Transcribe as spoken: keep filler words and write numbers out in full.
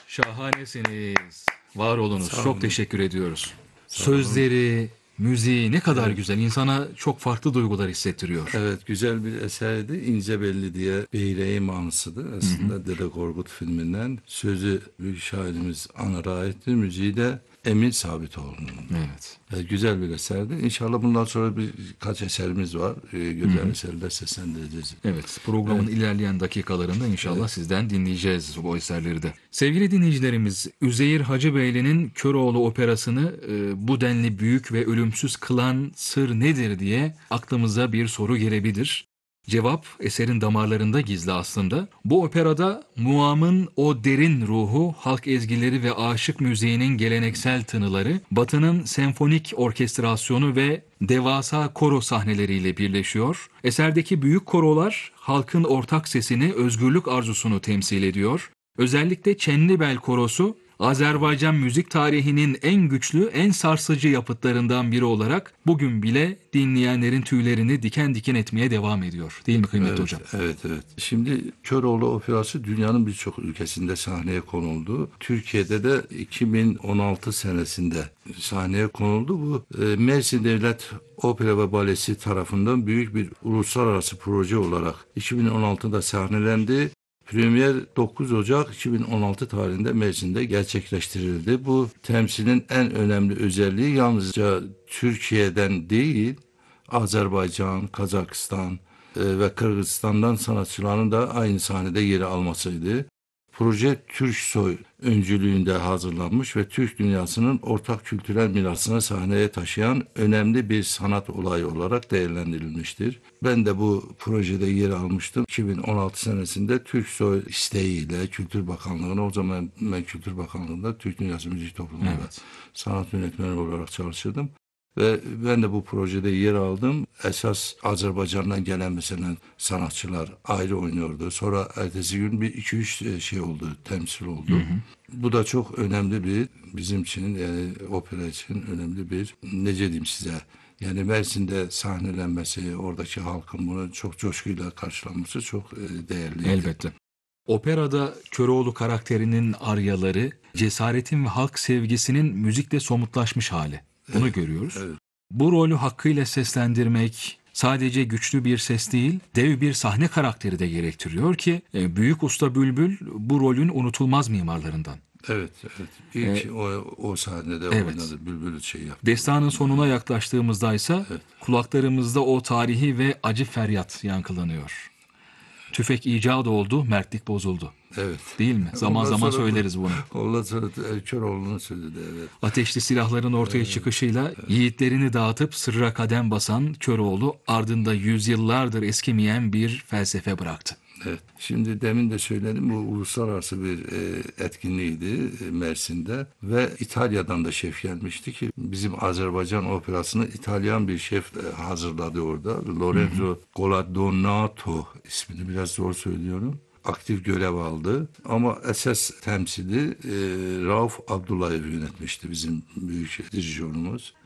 Şahanesiniz. Var olunuz. Sağ Çok olun. teşekkür ediyoruz. Sağ olun. Sözleri, müziği ne kadar güzel. İnsana çok farklı duygular hissettiriyor. Evet, güzel bir eserdi. İnce Belli diye Beyreği Manısı'dı. Aslında Dede Korkut filminden. Sözü büyük şairimiz Anar'a aitti. Müziği de Emin Sabitoğlu'nun. Evet. Evet, güzel bir eserdi. İnşallah bundan sonra birkaç eserimiz var. Ee, güzel eserler seslendireceğiz. Evet, programın ilerleyen dakikalarında inşallah sizden dinleyeceğiz bu eserleri de. Sevgili dinleyicilerimiz, Üzeyir Hacıbeyli'nin Köroğlu operasını e, bu denli büyük ve ölümsüz kılan sır nedir diye aklımıza bir soru gelebilir. Cevap eserin damarlarında gizli aslında. Bu operada Muam'ın o derin ruhu, halk ezgileri ve aşık müziğinin geleneksel tınıları, Batı'nın senfonik orkestrasyonu ve devasa koro sahneleriyle birleşiyor. Eserdeki büyük korolar halkın ortak sesini, özgürlük arzusunu temsil ediyor. Özellikle Çenlibel Korosu, Azerbaycan müzik tarihinin en güçlü, en sarsıcı yapıtlarından biri olarak bugün bile dinleyenlerin tüylerini diken diken etmeye devam ediyor. Değil mi kıymetli Evet, hocam? evet, evet. Şimdi Köroğlu Operası dünyanın birçok ülkesinde sahneye konuldu. Türkiye'de de iki bin on altı senesinde sahneye konuldu. Bu e, Mersin Devlet Opera ve Balesi tarafından büyük bir uluslararası proje olarak iki bin on altıda sahnelendi. Premier dokuz Ocak iki bin on altı tarihinde Mersin'de gerçekleştirildi. Bu temsilin en önemli özelliği yalnızca Türkiye'den değil, Azerbaycan, Kazakistan e, ve Kırgızistan'dan sanatçıların da aynı sahnede yeri almasıydı. Proje Türksoy öncülüğünde hazırlanmış ve Türk dünyasının ortak kültürel mirasını sahneye taşıyan önemli bir sanat olayı olarak değerlendirilmiştir. Ben de bu projede yer almıştım. iki bin on altı senesinde Türksoy isteğiyle Kültür Bakanlığı'na, o zaman ben Kültür Bakanlığı'nda Türk Dünyası Müzik Topluluğu'nda Evet. sanat yönetmeni olarak çalışırdım. Ve ben de bu projede yer aldım. Esas Azerbaycan'dan gelen mesela sanatçılar ayrı oynuyordu. Sonra ertesi gün bir iki üç şey oldu, temsil oldu. Hı hı. Bu da çok önemli bir, bizim için yani opera için önemli bir, nece diyeyim size, yani Mersin'de sahnelenmesi, oradaki halkın bunu çok coşkuyla karşılanması çok değerli. Elbette. Operada Köroğlu karakterinin aryaları, cesaretin ve halk sevgisinin müzikle somutlaşmış hali. Bunu Evet, görüyoruz. evet. Bu rolü hakkıyla seslendirmek sadece güçlü bir ses değil, dev bir sahne karakteri de gerektiriyor ki e, büyük usta Bülbül bu rolün unutulmaz mimarlarından. Evet, evet. İlk o, o sahnede evet. oynadı, Bülbül şey yaptı. Destanın sonuna yaklaştığımızda ise Evet. kulaklarımızda o tarihi ve acı feryat yankılanıyor. Tüfek icat oldu, mertlik bozuldu. Evet. Değil mi? Zaman Ondan zaman sonra bu- söyleriz bunu. Ondan sonra Köroğlu'nun sözü de evet. Ateşli silahların ortaya çıkışıyla yiğitlerini dağıtıp sırra kadem basan Köroğlu ardında yüzyıllardır eskimeyen bir felsefe bıraktı. Evet. Şimdi demin de söyledim, bu uluslararası bir e, etkinliğiydi e, Mersin'de ve İtalya'dan da şef gelmişti ki bizim Azerbaycan operasını İtalyan bir şef e, hazırladı orada. Lorenzo Goladonato, ismini biraz zor söylüyorum. Aktif görev aldı ama esas temsili e, Rauf Abdullayev yönetmişti, bizim büyük dirijonumuz.